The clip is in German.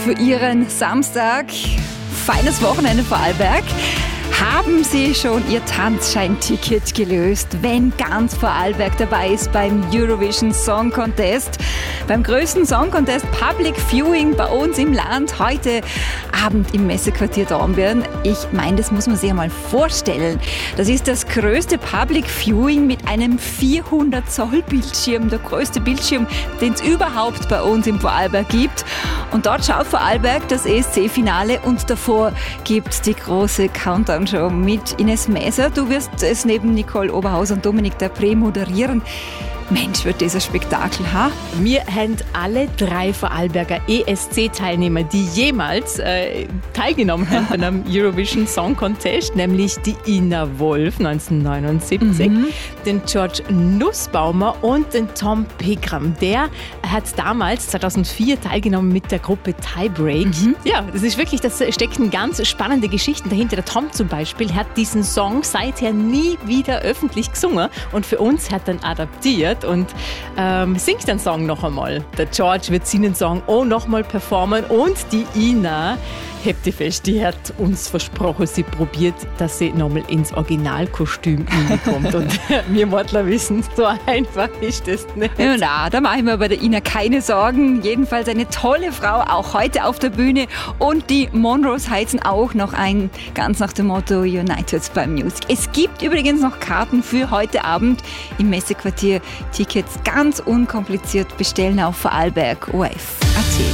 Für Ihren Samstag, feines Wochenende Vorarlberg. Haben Sie schon Ihr Tanzscheinticket gelöst, wenn ganz Vorarlberg dabei ist beim Eurovision Song Contest? Beim größten Song Contest Public Viewing bei uns im Land heute Abend im Messequartier Dornbirn. Ich meine, das muss man sich einmal vorstellen. Das ist das größte Public Viewing mit einem 400 Zoll Bildschirm, der größte Bildschirm, den es überhaupt bei uns im Vorarlberg gibt. Und dort schaut Vorarlberg das ESC-Finale und davor gibt es die große Countdown-Show mit Ines Mäser. Du wirst es neben Nicole Oberhaus und Dominik Dapré moderieren. Mensch, wird dieser Spektakel, ha? Wir haben alle 3 Vorarlberger ESC-Teilnehmer, die jemals teilgenommen haben an einem Eurovision Song Contest, nämlich die Ina Wolf 1979, den George Nussbaumer und den Tom Pegram. Der hat damals 2004 teilgenommen mit der Gruppe Tiebreak. Ja, das ist wirklich, das stecken ganz spannende Geschichten dahinter. Der Tom zum Beispiel hat diesen Song seither nie wieder öffentlich gesungen und für uns hat dann adaptiert und singt den Song noch einmal. Der George wird seinen Song auch noch mal performen und die Ina, hebt die fest, die hat uns versprochen, sie probiert, dass sie nochmal ins Originalkostüm hineinkommt. Und wir Mortler wissen, so einfach ist das nicht. Ja, na, da mache ich mir bei der Ina keine Sorgen. Jedenfalls eine tolle Frau, auch heute auf der Bühne. Und die Monroes heizen auch noch ein, ganz nach dem Motto United beim Music. Es gibt übrigens noch Karten für heute Abend im Messequartier. Tickets ganz unkompliziert bestellen auf Vorarlberg ORF.at.